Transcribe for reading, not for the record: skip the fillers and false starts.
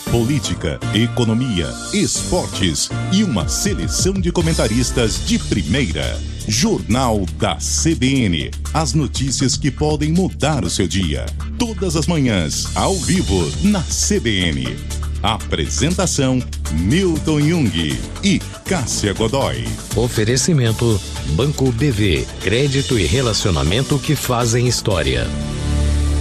política, economia, esportes e uma seleção de comentaristas de primeira. Jornal da CBN. As notícias que podem mudar o seu dia. Todas as manhãs, ao vivo, na CBN. Apresentação: Newton Jung e Cássia Godoy. Oferecimento: Banco BV. Crédito e relacionamento que fazem história.